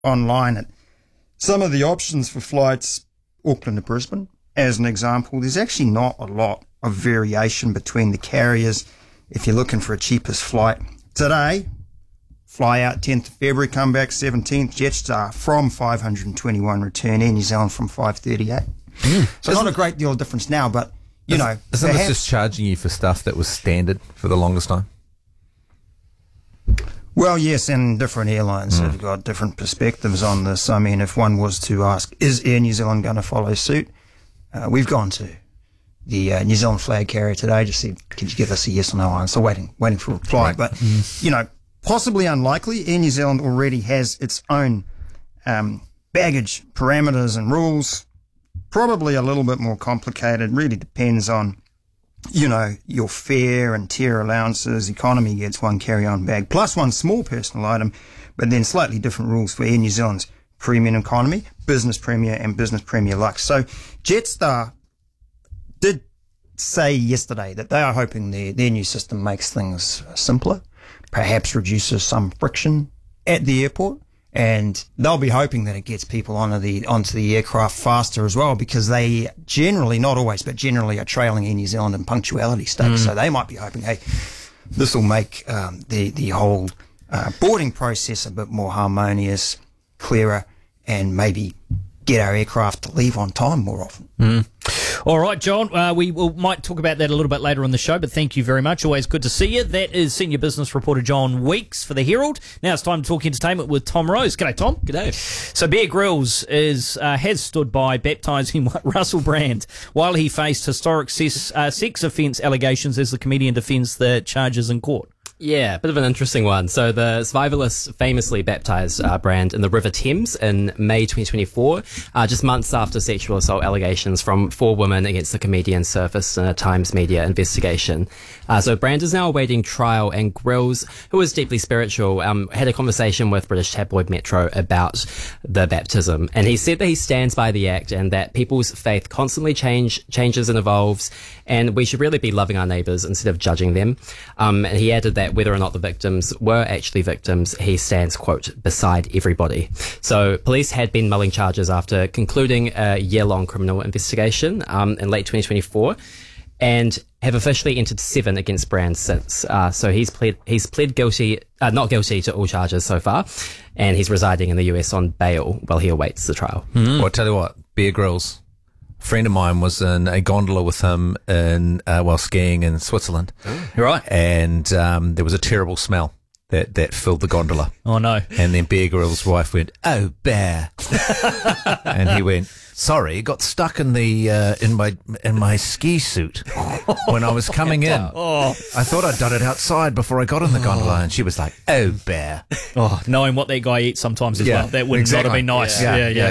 online at some of the options for flights Auckland to Brisbane, as an example, there's actually not a lot of variation between the carriers if you're looking for a cheapest flight. Today, fly out 10th of February, come back 17th, Jetstar from 521 return, Air New Zealand from 538. So not a great deal of difference now, but, you know... Isn't this just charging you for stuff that was standard for the longest time? Well, yes, and different airlines have got different perspectives on this. I mean, if one was to ask, is Air New Zealand going to follow suit? We've gone to the New Zealand flag carrier today, just said, could you give us a yes or no answer? Waiting for a reply. But, you know, possibly unlikely. Air New Zealand already has its own baggage parameters and rules. Probably a little bit more complicated. Really depends on, you know, your fare and tier allowances. Economy gets one carry-on bag plus one small personal item, but then slightly different rules for Air New Zealand's Premium Economy, Business Premier and Business Premier Lux. So Jetstar did say yesterday that they are hoping their new system makes things simpler, perhaps reduces some friction at the airport, and they'll be hoping that it gets people onto the aircraft faster as well, because they generally, not always, but generally are trailing Air New Zealand in punctuality stakes. So they might be hoping, hey, this will make the whole boarding process a bit more harmonious, clearer, and maybe get our aircraft to leave on time more often. All right, John, we might talk about that a little bit later on the show, but thank you very much. Always good to see you. That is Senior Business Reporter John Weeks for the Herald. Now it's time to talk entertainment with Tom Rose. G'day, Tom. G'day. So Bear Grylls has stood by baptising Russell Brand while he faced historic sex offence allegations as the comedian defends the charges in court. Yeah, a bit of an interesting one. So the Survivalists famously baptised Brand in the River Thames in May 2024, just months after sexual assault allegations from 4 women against the comedian surfaced in a Times media investigation. So Brand is now awaiting trial, and Grylls, who is deeply spiritual, had a conversation with British tabloid Metro about the baptism. And he said that he stands by the act and that people's faith constantly changes and evolves, and we should really be loving our neighbours instead of judging them. And he added that whether or not the victims were actually victims, he stands, quote, beside everybody. So police had been mulling charges after concluding a year-long criminal investigation in late 2024, and have officially entered 7 against Brand since. So he's pled guilty, not guilty to all charges so far, and he's residing in the US on bail while he awaits the trial. Well, I'll tell you what, Bear Grylls, a friend of mine was in a gondola with him while skiing in Switzerland. Right. And there was a terrible smell that filled the gondola. Oh, no. And then Bear Grylls' wife went, "Oh, Bear." And he went, "Sorry, it got stuck in the in my ski suit when I was coming in. I thought I'd done it outside before I got in the gondola." And she was like, "Oh, Bear." Oh, knowing what that guy eats sometimes as well. That would not have been nice.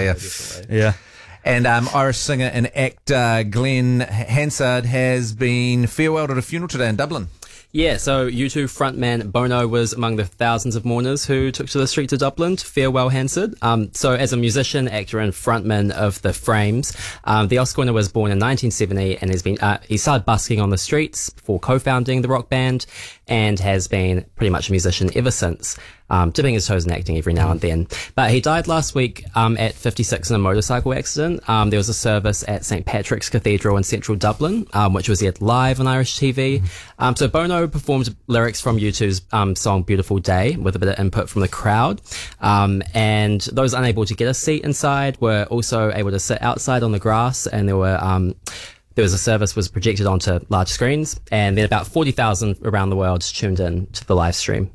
Yeah. And Irish singer and actor Glenn Hansard has been farewelled at a funeral today in Dublin. Yeah, so U2 frontman Bono was among the thousands of mourners who took to the streets of Dublin to farewell Hansard. So as a musician, actor and frontman of The Frames, the Oscar winner was born in 1970 and has been he started busking on the streets before co-founding the rock band, and has been pretty much a musician ever since, dipping his toes in acting every now and then. But he died last week at 56 in a motorcycle accident. There was a service at St Patrick's Cathedral in central Dublin, which was aired live on Irish TV. So Bono performed lyrics from U2's song Beautiful Day with a bit of input from the crowd. And those unable to get a seat inside were also able to sit outside on the grass, and there was a service was projected onto large screens, and then about 40,000 around the world tuned in to the live stream.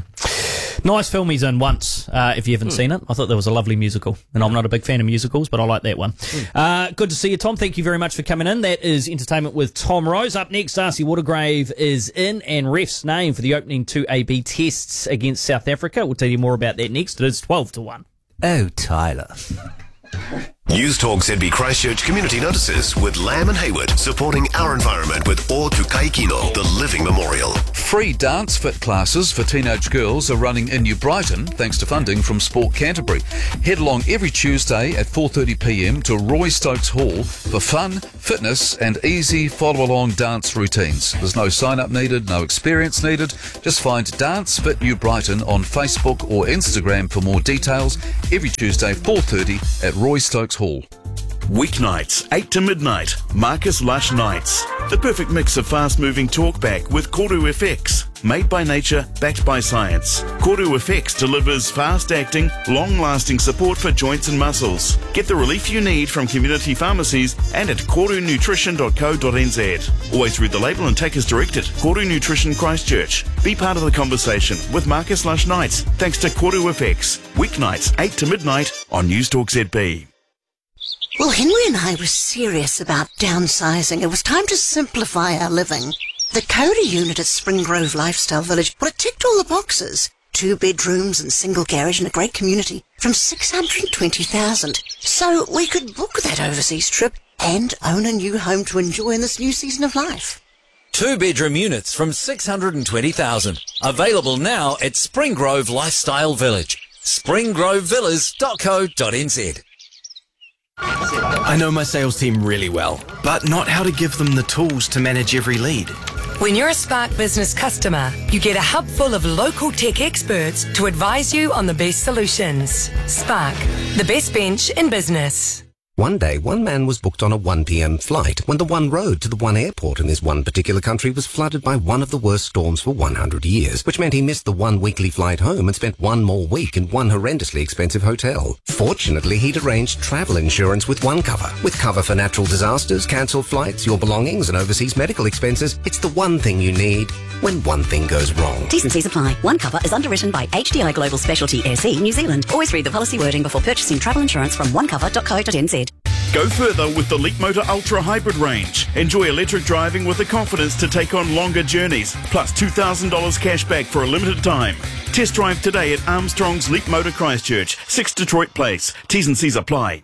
Nice film he's in once, if you haven't seen it. I thought that was a lovely musical, and I'm not a big fan of musicals, but I like that one. Good to see you, Tom. Thank you very much for coming in. That is Entertainment with Tom Rose. Up next, Darcy Watergrave is in, and ref's name for the opening 2AB tests against South Africa. We'll tell you more about that next. It is 12-1. Oh, Tyler. News Talk ZB Christchurch community notices with Lamb and Hayward, supporting our environment with O Tukai Kino, the living memorial. Free dance fit classes for teenage girls are running in New Brighton thanks to funding from Sport Canterbury. Head along every Tuesday at 4:30pm to Roy Stokes Hall for fun, fitness and easy follow-along dance routines. There's no sign-up needed, no experience needed. Just find Dance Fit New Brighton on Facebook or Instagram for more details. Every Tuesday 4:30 at Roy Stokes Hall. Weeknights, 8 to midnight, Marcus Lush Nights. The perfect mix of fast-moving talkback with Koru FX. Made by nature, backed by science. Koru FX delivers fast-acting, long-lasting support for joints and muscles. Get the relief you need from community pharmacies and at korunutrition.co.nz. Always read the label and take as directed. Koru Nutrition Christchurch. Be part of the conversation with Marcus Lush Nights thanks to Koru FX. Weeknights, 8 to midnight on News Talk ZB. Well, Henry and I were serious about downsizing. It was time to simplify our living. The Coda unit at Spring Grove Lifestyle Village, well, it ticked all the boxes. 2 bedrooms and single garage and a great community from $620,000. So we could book that overseas trip and own a new home to enjoy in this new season of life. 2-bedroom units from $620,000. Available now at Spring Grove Lifestyle Village. springgrovevillas.co.nz. I know my sales team really well, but not how to give them the tools to manage every lead. When you're a Spark Business customer, you get a hub full of local tech experts to advise you on the best solutions. Spark, the best bench in business. One day, one man was booked on a 1 p.m. flight when the one road to the one airport in this one particular country was flooded by one of the worst storms for 100 years, which meant he missed the one weekly flight home and spent one more week in one horrendously expensive hotel. Fortunately, he'd arranged travel insurance with OneCover. With cover for natural disasters, cancelled flights, your belongings and overseas medical expenses, it's the one thing you need when one thing goes wrong. T's and C's apply. OneCover is underwritten by HDI Global Specialty SE New Zealand. Always read the policy wording before purchasing travel insurance from onecover.co.nz. Go further with the Leap Motor Ultra Hybrid range. Enjoy electric driving with the confidence to take on longer journeys, plus $2,000 cash back for a limited time. Test drive today at Armstrong's Leap Motor Christchurch, 6 Detroit Place. T's and C's apply.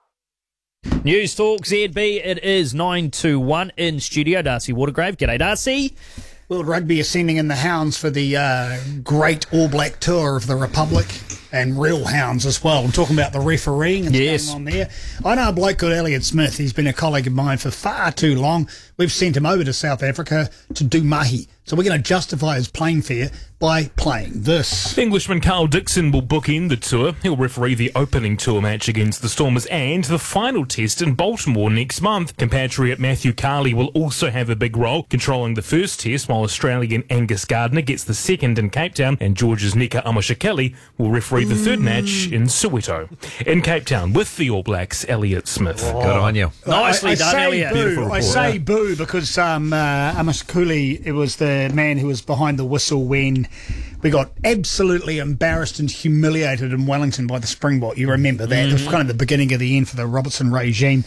News Talk ZB, it is 9:01 in studio. Darcy Watergrave. G'day, Darcy. World Rugby are sending in the Hounds for the Great All Black Tour of the Republic, and real Hounds as well. I'm talking about the refereeing and what's going on there. I know a bloke called Elliot Smith. He's been a colleague of mine for far too long. We've sent him over to South Africa to do mahi. So we're going to justify his plane fare by playing this. Englishman Carl Dixon will bookend the tour. He'll referee the opening tour match against the Stormers and the final test in Baltimore next month. Compatriot Matthew Carley will also have a big role, controlling the first test, while Australian Angus Gardner gets the second in Cape Town, and Georgia's Nika Amashakeli will referee the third match in Soweto. In Cape Town with the All Blacks, Elliot Smith. Good on you. Nicely done, Elliot. I say boo because Amashakeli, it was the man who was behind the whistle when we got absolutely embarrassed and humiliated in Wellington by the Springbok. You remember that? It was kind of the beginning of the end for the Robertson regime.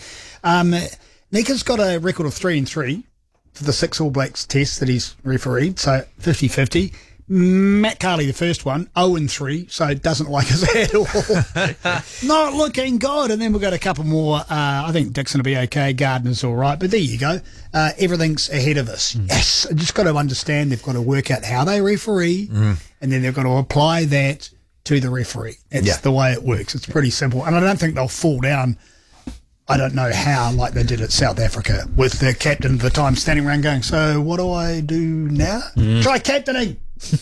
Nika's got a record of 3-3 for the 6 All Blacks tests that he's refereed, so 50-50. Matt Carley, the first one, 0-3, so doesn't like us at all. Not looking good. And then we've got a couple more. I think Dixon will be okay. Gardner's all right. But there you go. Everything's ahead of us. Yes. I just got to understand they've got to work out how they referee, and then they've got to apply that to the referee. It's the way it works. It's pretty simple. And I don't think they'll fall down, I don't know how, like they did at South Africa, with the captain at the time standing around going, so what do I do now? Try captaining.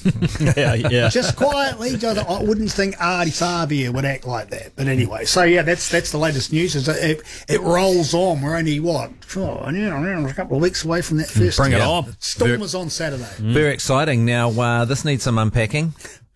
yeah. Just quietly. I wouldn't think Ardie Savia would act like that. But anyway, so yeah, that's the latest news. Is it rolls on. We're only, a couple of weeks away from that first. Bring it on. Stormers on Saturday. Very exciting. Now, this needs some unpacking.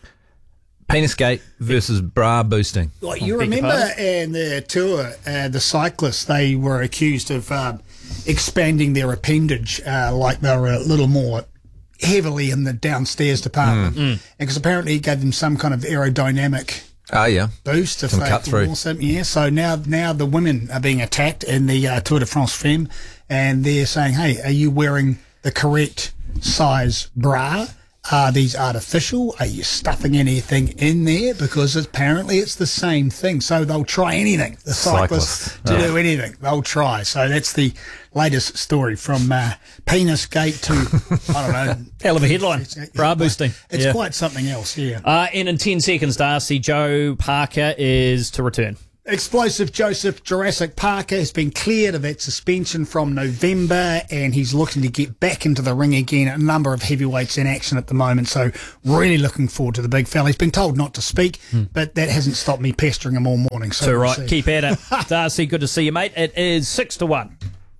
Penisgate versus bra boosting. Well, you remember in the tour, the cyclists, they were accused of expanding their appendage like they were a little more heavily in the downstairs department. And because apparently it gave them some kind of aerodynamic boost if some they cut through. Or something. Yeah, so now the women are being attacked in the Tour de France Femme, and they're saying, hey, are you wearing the correct size bra? Are these artificial? Are you stuffing anything in there? Because apparently it's the same thing. So they'll try anything. The cyclists to do anything. They'll try. So that's the latest story from Penis Gate to, I don't know. Hell of a headline. Bra boosting. It's quite something else, yeah. And in 10 seconds, Darcy, Joe Parker is to return. Explosive Joseph Jurassic Parker has been cleared of that suspension from November, and he's looking to get back into the ring again. A number of heavyweights in action at the moment, so really looking forward to the big fella. He's been told not to speak, but that hasn't stopped me pestering him all morning. So right, see. Keep at it. Darcy, good to see you, mate. It is 6-1.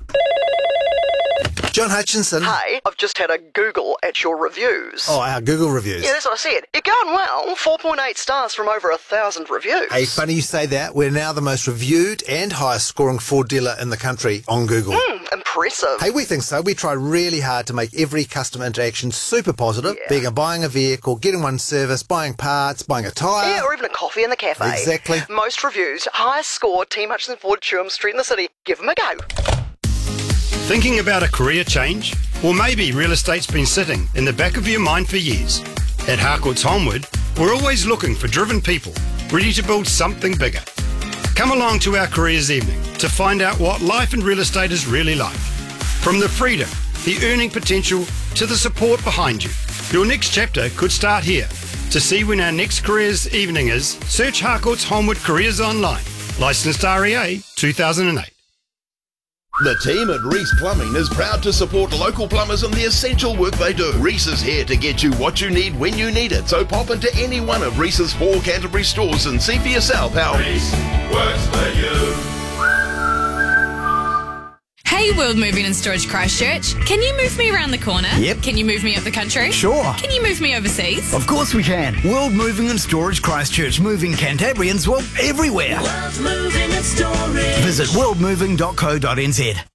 John Hutchinson. Hey, I've just had a Google at your reviews. Oh, our Google reviews. Yeah, that's what I said. You're going well. 4.8 stars from over 1,000 reviews. Hey, funny you say that. We're now the most reviewed and highest scoring Ford dealer in the country on Google. Impressive. Hey, we think so. We try really hard to make every customer interaction super positive, being a buying a vehicle, getting one service, buying parts, buying a tyre. Yeah, or even a coffee in the cafe. Exactly. Most reviews, highest score, Team Hutchinson Ford, Chewham Street in the city. Give them a go. Thinking about a career change? Or maybe real estate's been sitting in the back of your mind for years. At Harcourts Holmwood, we're always looking for driven people, ready to build something bigger. Come along to our careers evening to find out what life in real estate is really like. From the freedom, the earning potential, to the support behind you. Your next chapter could start here. To see when our next careers evening is, search Harcourts Holmwood Careers online. Licensed REA 2008. The team at Reese Plumbing is proud to support local plumbers in the essential work they do. Reese is here to get you what you need when you need it. So pop into any one of Reese's 4 Canterbury stores and see for yourself how Reese works for you. Hey, World Moving and Storage Christchurch. Can you move me around the corner? Yep. Can you move me up the country? Sure. Can you move me overseas? Of course we can. World Moving and Storage Christchurch, moving Cantabrians, well, everywhere. World Moving and Storage. Visit worldmoving.co.nz.